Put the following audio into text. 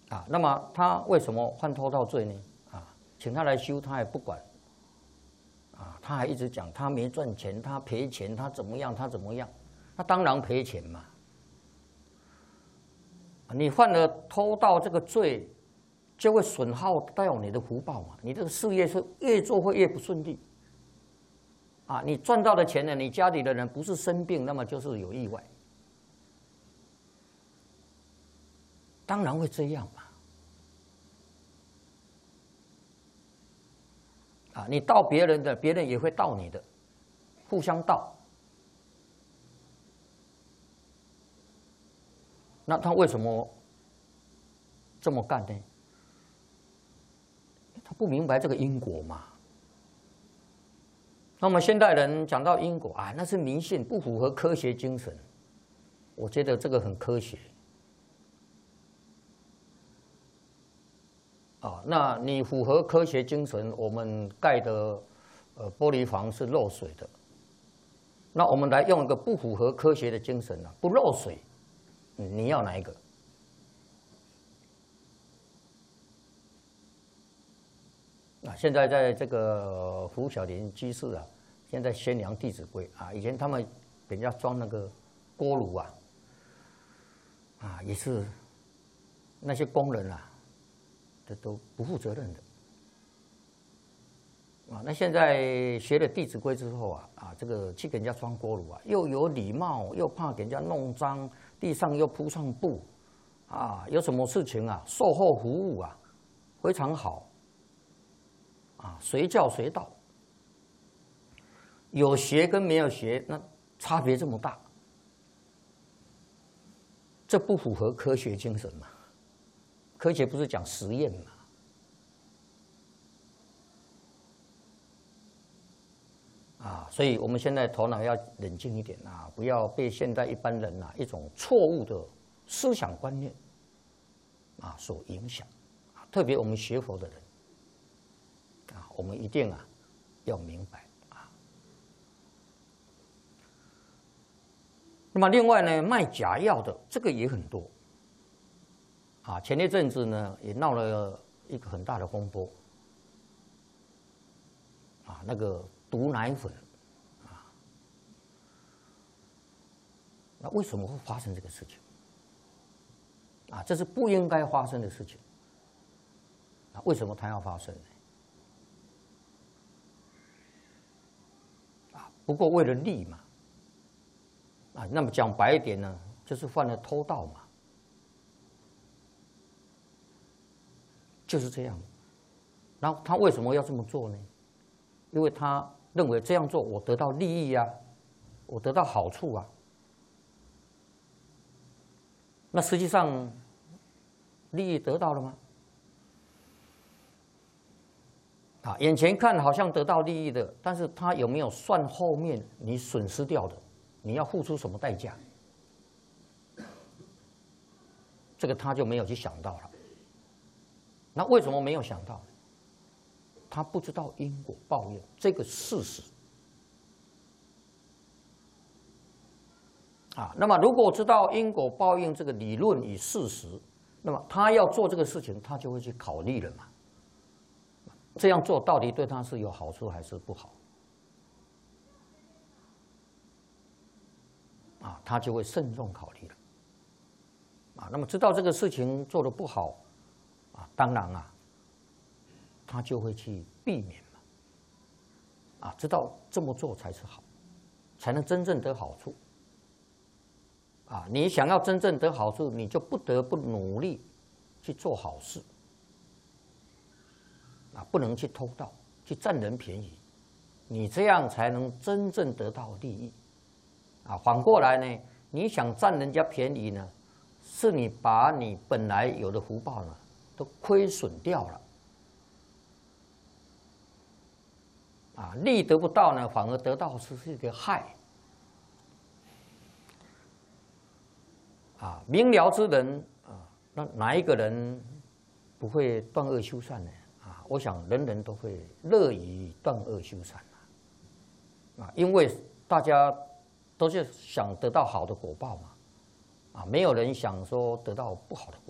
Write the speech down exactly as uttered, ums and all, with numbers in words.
啊，那么他为什么犯偷盗罪呢？啊，请他来修，他也不管。啊，他还一直讲他没赚钱，他赔钱，他怎么样，他怎么样？那当然赔钱嘛。你犯了偷盗这个罪，就会损耗到你的福报嘛。你这个事业是越做会越不顺利。啊，你赚到的钱呢，你家里的人不是生病，那么就是有意外。当然会这样嘛。啊，你盗别人的，别人也会盗你的，互相盗。那他为什么这么干呢？他不明白这个因果嘛。那么现代人讲到因果啊，那是迷信，不符合科学精神。我觉得这个很科学。啊，那你符合科学精神，我们盖的呃玻璃房是漏水的。那我们来用一个不符合科学的精神啊，不漏水，你要哪一个？啊，现在在这个胡小林居士啊，现在宣扬《弟子规》啊，以前他们给人家装那个锅炉啊，啊也是那些工人啊。这都不负责任的啊！那现在学了《弟子规》之后啊，啊，这个去给人家装锅炉啊，又有礼貌，又怕给人家弄脏，地上又铺上布，啊，有什么事情啊，售后服务啊，非常好，啊，随叫随到。有学跟没有学，那差别这么大，这不符合科学精神嘛？科学不是讲实验嘛？啊，所以我们现在头脑要冷静一点啊，不要被现在一般人啊一种错误的思想观念啊所影响。特别我们学佛的人啊，我们一定啊要明白啊。那么另外呢，卖假药的这个也很多。啊，前一阵子呢，也闹了一个很大的风波。啊，那个毒奶粉，啊，那为什么会发生这个事情？啊，这是不应该发生的事情。啊，为什么它要发生呢？啊，不过为了利嘛。啊，那么讲白一点呢，就是犯了偷盗嘛。就是这样，然后他为什么要这么做呢？因为他认为这样做我得到利益啊，我得到好处啊。那实际上利益得到了吗？啊，眼前看好像得到利益的，但是他有没有算后面你损失掉的，你要付出什么代价？这个他就没有去想到了。那为什么没有想到？他不知道因果报应这个事实啊。那么，如果知道因果报应这个理论与事实，那么他要做这个事情，他就会去考虑了嘛。这样做到底对他是有好处还是不好？啊，他就会慎重考虑了。啊，那么知道这个事情做得不好。啊，当然啊，他就会去避免嘛。啊，知道这么做才是好，才能真正得好处。啊，你想要真正得好处，你就不得不努力去做好事。啊，不能去偷盗，去占人便宜，你这样才能真正得到利益。啊，反过来呢，你想占人家便宜呢，是你把你本来有的福报呢。都亏损掉了，啊，利得不到呢，反而得到是一个害。啊，明了之人啊，那哪一个人不会断恶修善呢？啊，我想人人都会乐于断恶修善啊，啊，因为大家都是想得到好的果报嘛，啊，没有人想说得到不好的果报。